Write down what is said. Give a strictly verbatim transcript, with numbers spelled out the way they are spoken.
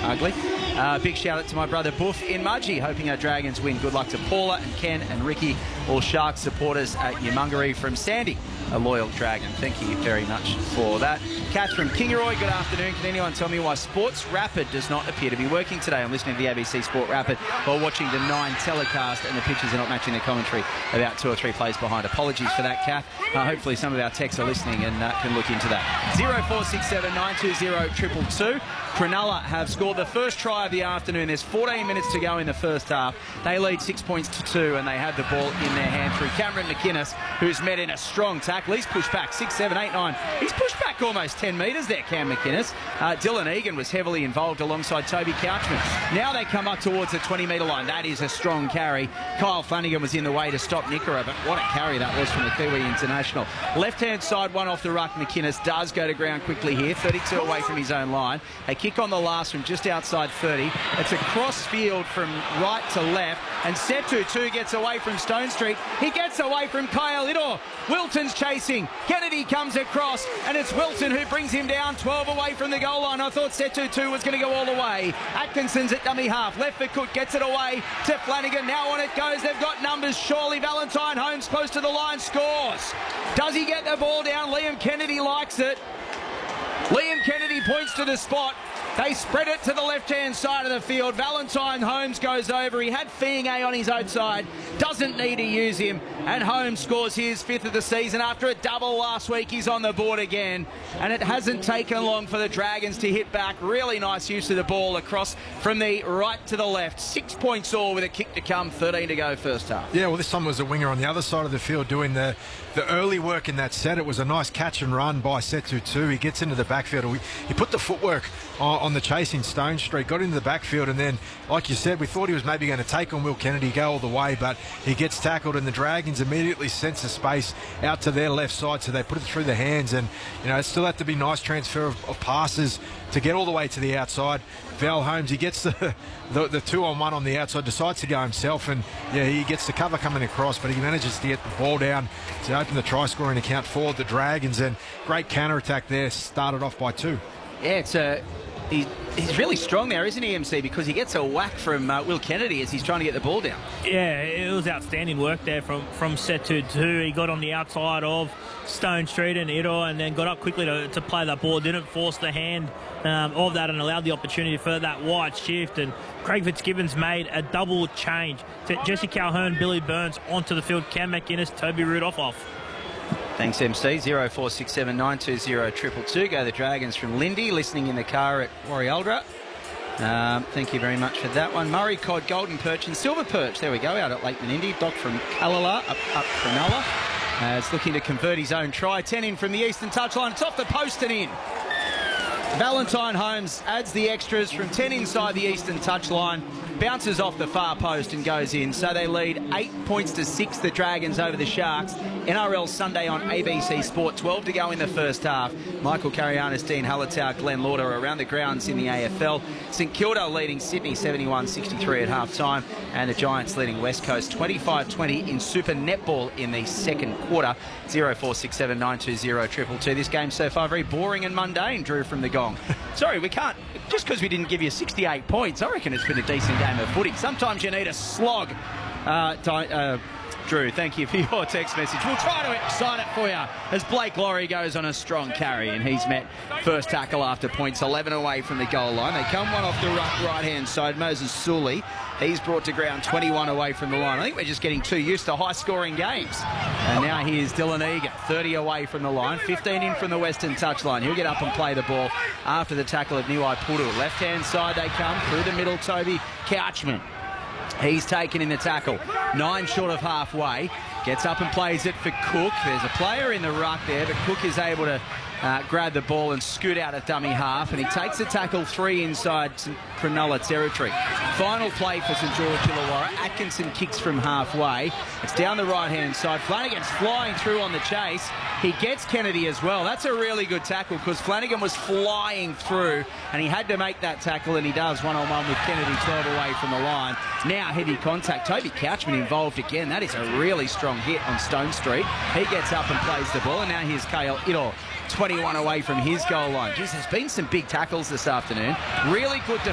ugly. Uh, big shout out to my brother Boof in Mudgee, hoping our Dragons win. Good luck to Paula and Ken and Ricky, all Sharks supporters at Yumungaree. From Sandy, a loyal Dragon. Thank you very much for that. Catherine Kingaroy, good afternoon. Can anyone tell me why Sports Rapid does not appear to be working today? I'm listening to the A B C Sport Rapid while watching the nine telecast, and the pitches are not matching the commentary about two or three plays behind. Apologies for that, Kath. Uh, hopefully some of our techs are listening and uh, can look into that. zero four six seven nine two zero two two two. Cronulla have scored the first try of the afternoon. There's fourteen minutes to go in the first half. They lead six points to two, and they have the ball in their hand through Cameron McInnes, who's met in a strong tackle. He's pushed back six, seven, eight, nine. He's pushed back almost ten metres there, Cam McInnes. Uh, Dylan Egan was heavily involved alongside Toby Couchman. Now they come up towards the twenty metre line. That is a strong carry. Kyle Flanagan was in the way to stop Nickera, but what a carry that was from the Kiwi international. Left-hand side, one off the ruck. McInnes does go to ground quickly here, thirty-two away from his own line. They kick on the last from just outside thirty. It's a cross field from right to left, and Setu too gets away from Stone Street. He gets away from Kyle Idor. Wilton's chasing. Kennedy comes across, and it's Wilton who brings him down twelve away from the goal line. I thought Setu too was going to go all the way. Atkinson's at dummy half. Left for Cook, gets it away to Flanagan. Now on it goes. They've got numbers. Surely Valentine Holmes close to the line, scores. Does he get the ball down? Liam Kennedy likes it. Liam Kennedy points to the spot. They spread it to the left-hand side of the field. Valentine Holmes goes over. He had Fiangay on his outside. Doesn't need to use him. And Holmes scores his fifth of the season after a double last week. He's on the board again. And it hasn't taken long for the Dragons to hit back. Really nice use of the ball across from the right to the left. Six points all with a kick to come. thirteen to go first half. Yeah, well, this time was a winger on the other side of the field doing the, the early work in that set. It was a nice catch and run by Setu too. He gets into the backfield. He put the footwork on, on the chasing Stone Street, got into the backfield, and then, like you said, we thought he was maybe going to take on Will Kennedy, go all the way, but he gets tackled, and the Dragons immediately sense the space out to their left side, so they put it through the hands, and you know, it still had to be nice transfer of, of passes to get all the way to the outside. Val Holmes, he gets the, the the two on one on the outside, decides to go himself, and yeah, he gets the cover coming across, but he manages to get the ball down to open the try scoring account for the Dragons, and great counter attack there, started off by two. Yeah, it's a He, he's really strong there, isn't he, M C? Because he gets a whack from uh, Will Kennedy as he's trying to get the ball down. Yeah, it was outstanding work there from, from Setu too. He got on the outside of Stone Street and Idor, and then got up quickly to, to play that ball. Didn't force the hand um, of that, and allowed the opportunity for that wide shift. And Craig Fitzgibbons made a double change to Jesse Calhoun, Billy Burns onto the field. Cam McInnes, Toby Rudolph off. Thanks, M C. zero four six seven nine two zero two two two. Go the Dragons from Lindy, listening in the car at Warrialdra. Um, thank you very much for that one. Murray Cod, Golden Perch and Silver Perch. There we go, out at Lake Menindee. Doc from Kallala, up, up Cronulla. Uh, is looking to convert his own try. ten in from the eastern touchline. It's off the post and in. Valentine Holmes adds the extras from ten inside the eastern touchline. Bounces off the far post and goes in. So they lead eight points to six, the Dragons over the Sharks. N R L Sunday on A B C Sport. twelve to go in the first half. Michael Carianis, Dean Hallertau, Glenn Lauder around the grounds in the A F L. St Kilda leading Sydney seventy-one sixty-three at half time. And the Giants leading West Coast twenty-five twenty in Super Netball in the second quarter. zero four six seven nine two zero two two two. This game so far very boring and mundane, Drew from the Gong. Sorry, we can't, just because we didn't give you sixty-eight points, I reckon it's been a decent game of footy. Sometimes you need a slog. Uh, uh, Drew, thank you for your text message. We'll try to excite it for you as Blake Laurie goes on a strong carry, and he's met first tackle after points, eleven away from the goal line. They come one off the right-hand side. Moses Sully, he's brought to ground twenty-one away from the line. I think we're just getting too used to high-scoring games. And now here's Dylan Egan, thirty away from the line, fifteen in from the western touchline. He'll get up and play the ball after the tackle of Niwai Puru. Left-hand side they come, through the middle, Toby Couchman. He's taken in the tackle, nine short of halfway, gets up and plays it for Cook. There's a player in the ruck there, but Cook is able to uh, grab the ball and scoot out at dummy half, and he takes the tackle three inside Cronulla territory. Final play for St George Illawarra. Atkinson kicks from halfway. It's down the right-hand side. Flanagan's flying through on the chase. He gets Kennedy as well. That's a really good tackle because Flanagan was flying through and he had to make that tackle, and he does one-on-one with Kennedy twelve away from the line. Now heavy contact. Toby Couchman involved again. That is a really strong hit on Stone Street. He gets up and plays the ball, and now here's Kale Idor, twenty-one away from his goal line. Jeez, there's been some big tackles this afternoon. Really good